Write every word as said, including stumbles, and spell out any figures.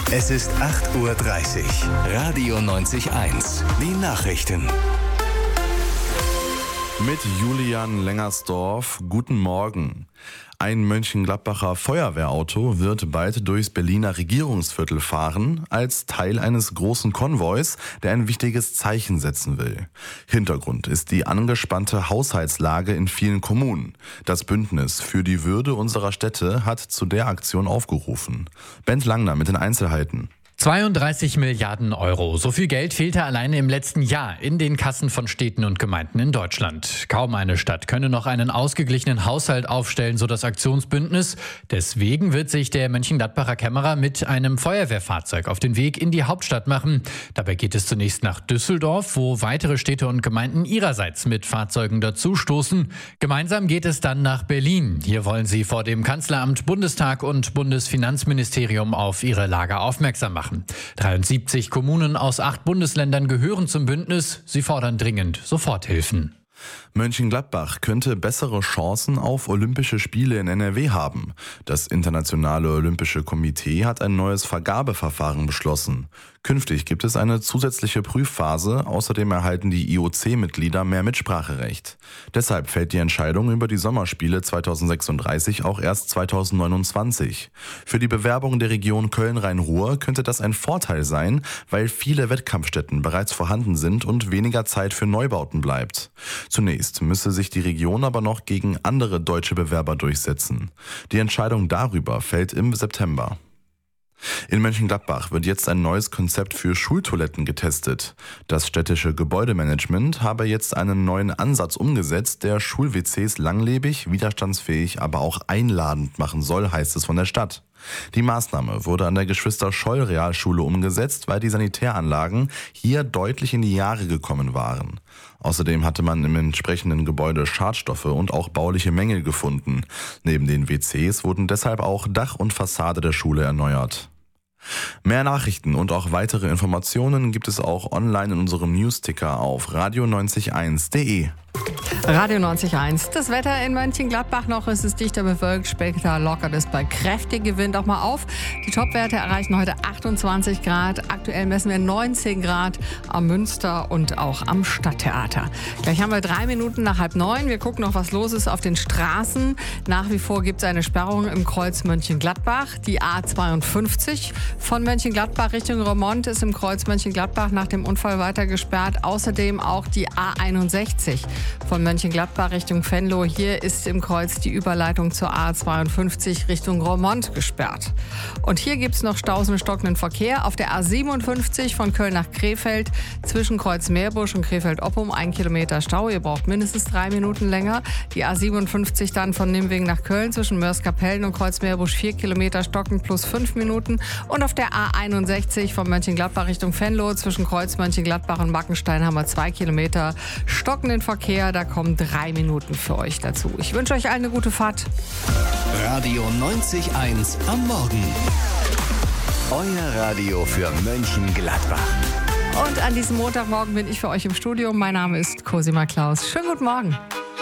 Es ist acht Uhr dreißig. Radio neunzig eins. Die Nachrichten. Mit Julian Lengersdorf. Guten Morgen. Ein Mönchengladbacher Feuerwehrauto wird bald durchs Berliner Regierungsviertel fahren, als Teil eines großen Konvois, der ein wichtiges Zeichen setzen will. Hintergrund ist die angespannte Haushaltslage in vielen Kommunen. Das Bündnis für die Würde unserer Städte hat zu der Aktion aufgerufen. Bent Langner mit den Einzelheiten. zweiunddreißig Milliarden Euro. So viel Geld fehlte alleine im letzten Jahr in den Kassen von Städten und Gemeinden in Deutschland. Kaum eine Stadt könne noch einen ausgeglichenen Haushalt aufstellen, so das Aktionsbündnis. Deswegen wird sich der Mönchengladbacher Kämmerer mit einem Feuerwehrfahrzeug auf den Weg in die Hauptstadt machen. Dabei geht es zunächst nach Düsseldorf, wo weitere Städte und Gemeinden ihrerseits mit Fahrzeugen dazustoßen. Gemeinsam geht es dann nach Berlin. Hier wollen sie vor dem Kanzleramt, Bundestag und Bundesfinanzministerium auf ihre Lage aufmerksam machen. dreiundsiebzig Kommunen aus acht Bundesländern gehören zum Bündnis. Sie fordern dringend Soforthilfen. Mönchengladbach könnte bessere Chancen auf Olympische Spiele in N R W haben. Das Internationale Olympische Komitee hat ein neues Vergabeverfahren beschlossen. Künftig gibt es eine zusätzliche Prüfphase. Außerdem erhalten die I O C-Mitglieder mehr Mitspracherecht. Deshalb fällt die Entscheidung über die Sommerspiele zweitausendsechsunddreißig auch erst zweitausendneunundzwanzig. Für die Bewerbung der Region Köln-Rhein-Ruhr könnte das ein Vorteil sein, weil viele Wettkampfstätten bereits vorhanden sind und weniger Zeit für Neubauten bleibt. Zunächst müsse sich die Region aber noch gegen andere deutsche Bewerber durchsetzen. Die Entscheidung darüber fällt im September. In Mönchengladbach wird jetzt ein neues Konzept für Schultoiletten getestet. Das städtische Gebäudemanagement habe jetzt einen neuen Ansatz umgesetzt, der Schul-W Cs langlebig, widerstandsfähig, aber auch einladend machen soll, heißt es von der Stadt. Die Maßnahme wurde an der Geschwister-Scholl-Realschule umgesetzt, weil die Sanitäranlagen hier deutlich in die Jahre gekommen waren. Außerdem hatte man im entsprechenden Gebäude Schadstoffe und auch bauliche Mängel gefunden. Neben den W Cs wurden deshalb auch Dach und Fassade der Schule erneuert. Mehr Nachrichten und auch weitere Informationen gibt es auch online in unserem Newsticker auf radio neunzig eins punkt de. Radio neunzig Komma eins. Das Wetter in Mönchengladbach noch. Es ist dichter bewölkt, später lockert es bei kräftigem Wind auch mal auf. Die Topwerte erreichen heute achtundzwanzig Grad. Aktuell messen wir neunzehn Grad am Münster und auch am Stadttheater. Gleich haben wir drei Minuten nach halb neun. Wir gucken noch, was los ist auf den Straßen. Nach wie vor gibt es eine Sperrung im Kreuz Mönchengladbach. Die A zweiundfünfzig von Mönchengladbach Richtung Remont ist im Kreuz Mönchengladbach nach dem Unfall weiter gesperrt. Außerdem auch die A einundsechzig von Mönchengladbach Richtung Venlo. Hier ist im Kreuz die Überleitung zur A zweiundfünfzig Richtung Remont gesperrt. Und hier gibt es noch Staus und stockenden Verkehr auf der A siebenundfünfzig von Köln nach Krefeld zwischen Kreuz Meerbusch und Krefeld-Oppum. Ein Kilometer Stau, ihr braucht mindestens drei Minuten länger. Die A siebenundfünfzig dann von Nimwegen nach Köln zwischen Mörs-Kapellen und Kreuz Meerbusch vier Kilometer stocken plus fünf Minuten. Und auf der A einundsechzig von Mönchengladbach Richtung Venlo zwischen Kreuz Mönchengladbach und Mackenstein haben wir zwei Kilometer stockenden Verkehr. Da kommen drei Minuten für euch dazu. Ich wünsche euch allen eine gute Fahrt. Radio neunzig Komma eins am Morgen. Euer Radio für Mönchengladbach. Und an diesem Montagmorgen bin ich für euch im Studio. Mein Name ist Cosima Klaus. Schönen guten Morgen.